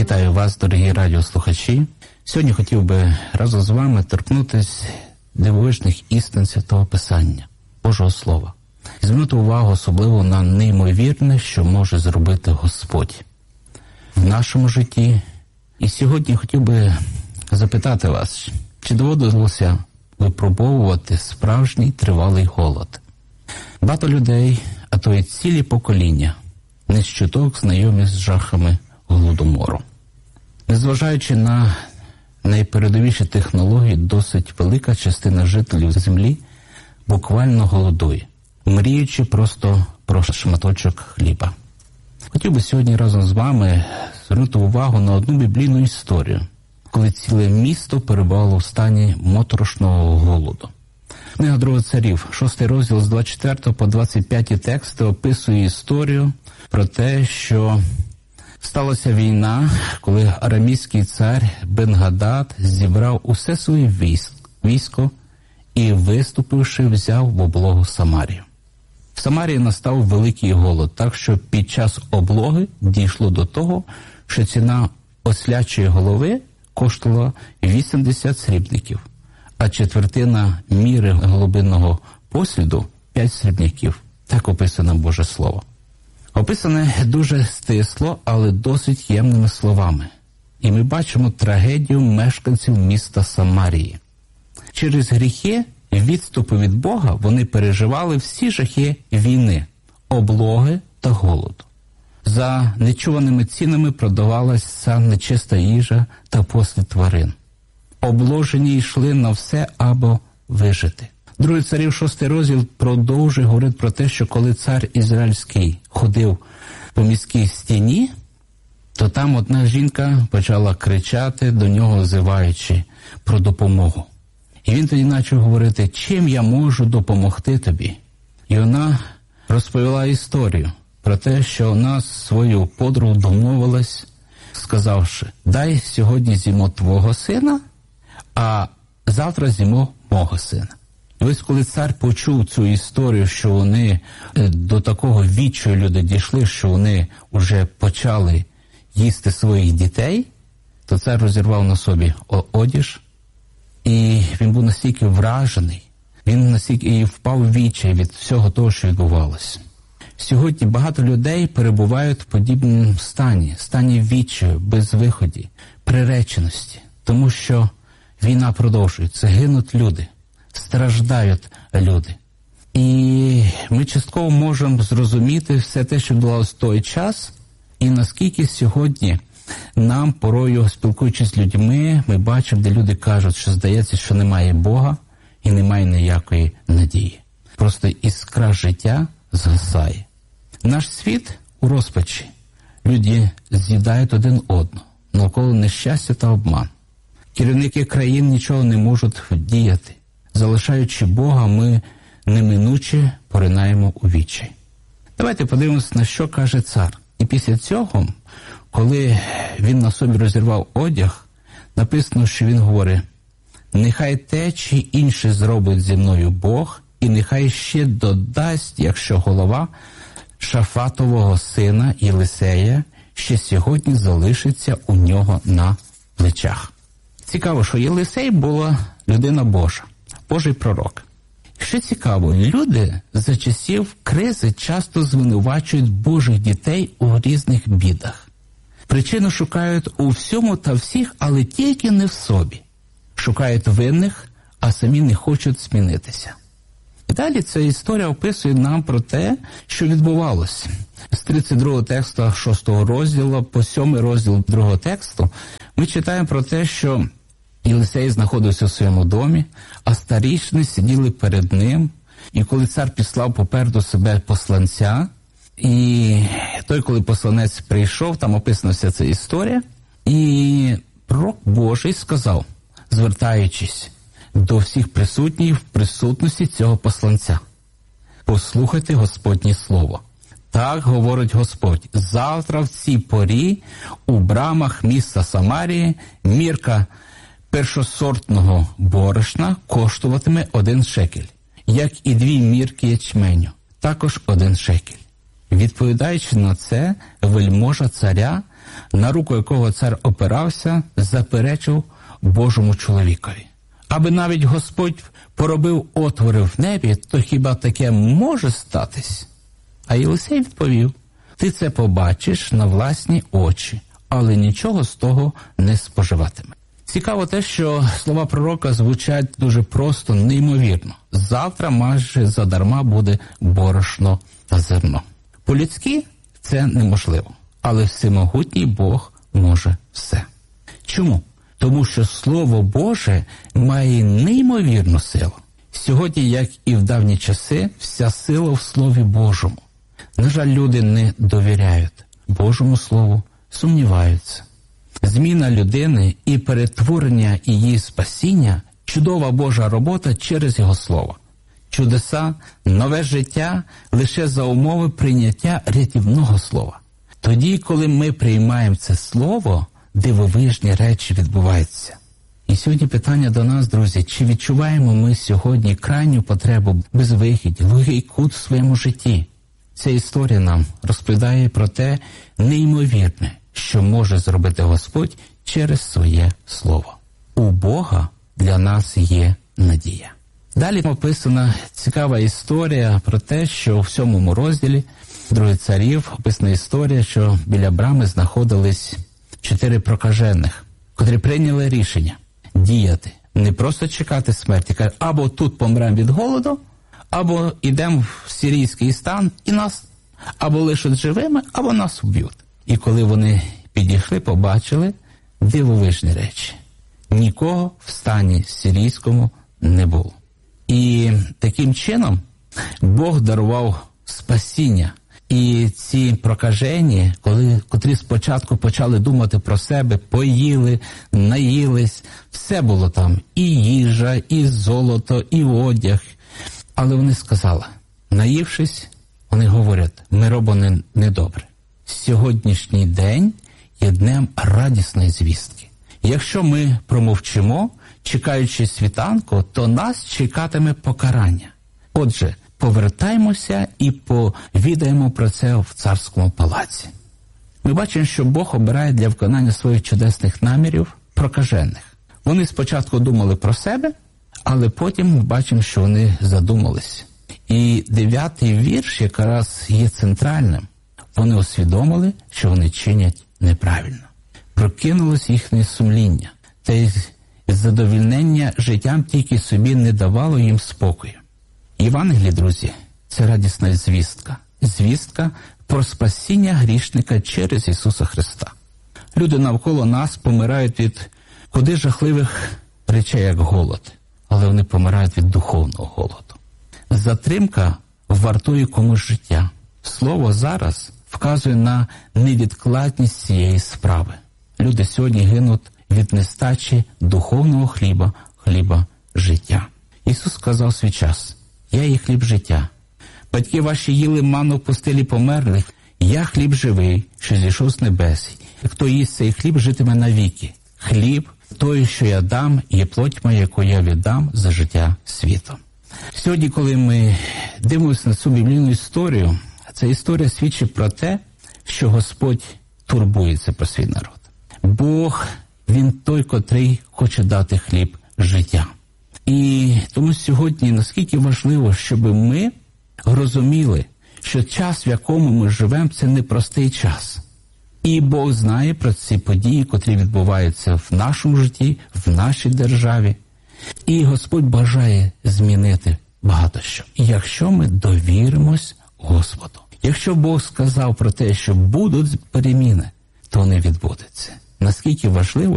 Вітаю вас, дорогі радіослухачі. Сьогодні хотів би разом з вами торкнутися дивовижних істин Святого Писання, Божого Слова. І звернути увагу особливо на неймовірне, що може зробити Господь в нашому житті. І сьогодні хотів би запитати вас, чи доводилося випробовувати справжній тривалий голод? Багато людей, а то й цілі покоління, не з чуток знайомі з жахами Голодомору. Незважаючи на найпередовіші технології, досить велика частина жителів землі буквально голодує, мріючи просто про шматочок хліба. Хотів би сьогодні разом з вами звернути увагу на одну біблійну історію, коли ціле місто перебувало в стані моторошного голоду. Книга Другого Царів, 6 розділ з 24 по 25 тексти описує історію про те, що сталася війна, коли арамійський цар Бен-Гадад зібрав усе своє військо і, виступивши, взяв в облогу Самарію. В Самарії настав великий голод, так що під час облоги дійшло до того, що ціна ослячої голови коштувала 80 срібників, а четвертина міри голубинного посліду – 5 срібняків. Так описано Боже Слово. Описане дуже стисло, але досить ємними словами. І ми бачимо трагедію мешканців міста Самарії. Через гріхи відступу від Бога вони переживали всі жахи війни, облоги та голоду. За нечуваними цінами продавалася нечиста їжа та послід тварин. Обложені йшли на все, аби вижити. Другий Царів, 6 розділ, продовжує говорити про те, що коли цар Ізраїльський ходив по міській стіні, то там одна жінка почала кричати до нього, взиваючи про допомогу. І він тоді почав говорити, чим я можу допомогти тобі? І вона розповіла історію про те, що вона з свою подругу домовилась, сказавши, дай сьогодні з'їмо твого сина, а завтра з'їмо мого сина. І ось коли цар почув цю історію, що вони до такого відчаю люди дійшли, що вони вже почали їсти своїх дітей, то цар розірвав на собі одіж, і він був настільки вражений, він настільки і впав в відчай від всього того, що відбувалося. Сьогодні багато людей перебувають в подібному стані відчаю, безвиході, приреченості, тому що війна продовжується, гинуть люди, страждають люди. І ми частково можемо зрозуміти все те, що відбувалося в той час, і наскільки сьогодні нам, порою, спілкуючись з людьми, ми бачимо, де люди кажуть, що здається, що немає Бога і немає ніякої надії. Просто іскра життя згасає. Наш світ у розпачі. Люди з'їдають один одного, навколо нещастя та обман. Керівники країн нічого не можуть вдіяти. Залишаючи Бога, ми неминуче поринаємо у відчай. Давайте подивимося, на що каже цар. І після цього, коли він на собі розірвав одяг, написано, що він говорить, нехай те чи інше зробить зі мною Бог, і нехай ще додасть, якщо голова Шафатового сина Єлисея ще сьогодні залишиться у нього на плечах. Цікаво, що Єлисей була людина Божа, Божий пророк. Що цікаво, люди за часів кризи часто звинувачують Божих дітей у різних бідах. Причину шукають у всьому та всіх, але тільки не в собі. Шукають винних, а самі не хочуть змінитися. І далі ця історія описує нам про те, що відбувалося. З 32 тексту 6 розділу по 7 розділ 2 тексту ми читаємо про те, що Єлисей знаходився у своєму домі, а старішини сиділи перед ним. І коли цар післав попереду себе посланця, і той, коли посланець прийшов, там описана вся ця історія, і пророк Божий сказав, звертаючись до всіх присутніх в присутності цього посланця, послухайте Господнє слово. Так говорить Господь, завтра в цій порі у брамах міста Самарії мірка першосортного борошна коштуватиме 1 шекель, як і 2 мірки ячменю, також 1 шекель. Відповідаючи на це, вельможа царя, на руку якого цар опирався, заперечив Божому чоловікові. Аби навіть Господь поробив отвори в небі, то хіба таке може статись? А Єлисей відповів: ти це побачиш на власні очі, але нічого з того не споживатиме. Цікаво те, що слова пророка звучать дуже просто, неймовірно. Завтра майже задарма буде борошно та зерно. По-людськи це неможливо, але всемогутній Бог може все. Чому? Тому що Слово Боже має неймовірну силу. Сьогодні, як і в давні часи, вся сила в Слові Божому. На жаль, люди не довіряють Божому Слову, сумніваються. Зміна людини і перетворення її спасіння – чудова Божа робота через Його Слово. Чудеса, нове життя лише за умови прийняття рятівного слова. Тоді, коли ми приймаємо це слово, дивовижні речі відбуваються. І сьогодні питання до нас, друзі, чи відчуваємо ми сьогодні крайню потребу безвихідь, глухий кут в своєму житті? Ця історія нам розповідає про те неймовірне, що може зробити Господь через своє слово. У Бога для нас є надія. Далі описана цікава історія про те, що в 7 розділі Других царів описана історія, що біля брами знаходились 4 прокажених, котрі прийняли рішення діяти, не просто чекати смерті, кажуть, або тут помремо від голоду, або йдемо в сирійський стан і нас або лишать живими, або нас вб'ють. І коли вони підійшли, побачили дивовижні речі. Нікого в стані сирійському не було. І таким чином Бог дарував спасіння. І ці прокажені, котрі спочатку почали думати про себе, поїли, наїлись, все було там, і їжа, і золото, і одяг. Але вони сказали, наївшись, вони говорять, ми робимо недобре. Сьогоднішній день є днем радісної звістки. Якщо ми промовчимо, чекаючи світанку, то нас чекатиме покарання. Отже, повертаємося і повідаємо про це в царському палаці. Ми бачимо, що Бог обирає для виконання своїх чудесних намірів прокажених. Вони спочатку думали про себе, але потім ми бачимо, що вони задумались. І 9-й вірш якраз є центральним. Вони усвідомили, що вони чинять неправильно. Прокинулось їхнє сумління, та й задовільнення життям тільки собі не давало їм спокою. Євангеліє, друзі, це радісна звістка. Звістка про спасіння грішника через Ісуса Христа. Люди навколо нас помирають від куди жахливих речей, як голод, але вони помирають від духовного голоду. Затримка вартує комусь життя. Слово зараз вказує на невідкладність цієї справи. Люди сьогодні гинуть від нестачі духовного хліба, хліба життя. Ісус сказав свій час, я є хліб життя. Батьки ваші їли манну в пустелі померлих, я хліб живий, що зійшов з небес. Хто їсть цей хліб, житиме навіки. Хліб, той, що я дам, є плоть моя, яку я віддам за життя світу. Сьогодні, коли ми дивимося на цю біблійну історію, ця історія свідчить про те, що Господь турбується про свій народ. Бог, Він той, котрий хоче дати хліб життя. І тому сьогодні наскільки важливо, щоб ми розуміли, що час, в якому ми живемо, це непростий час. І Бог знає про ці події, котрі відбуваються в нашому житті, в нашій державі. І Господь бажає змінити багато що. І якщо ми довіримось Господу. Якщо Бог сказав про те, що будуть переміни, то вони відбудуться. Наскільки важливо,